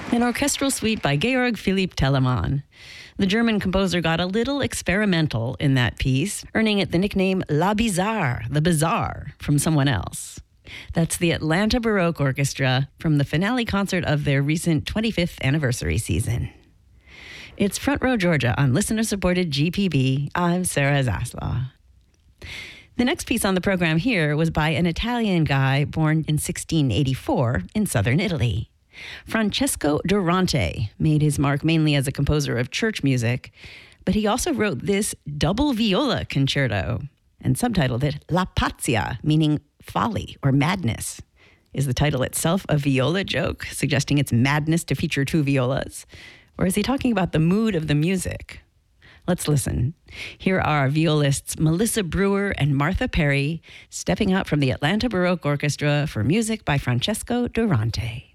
An orchestral suite by Georg Philipp Telemann. The German composer got a little experimental in that piece, earning it the nickname La Bizarre, the Bizarre, from someone else. That's the Atlanta Baroque Orchestra from the finale concert of their recent 25th anniversary season. It's Front Row Georgia on listener-supported GPB. I'm Sarah Zaslaw. The next piece on the program here was by an Italian guy born in 1684 in southern Italy. Francesco Durante made his mark mainly as a composer of church music, but he also wrote this double viola concerto and subtitled it La Pazzia, meaning folly or madness. Is the title itself a viola joke, suggesting it's madness to feature two violas? Or is he talking about the mood of the music? Let's listen. Here are violists Melissa Brewer and Martha Perry stepping out from the Atlanta Baroque Orchestra for music by Francesco Durante.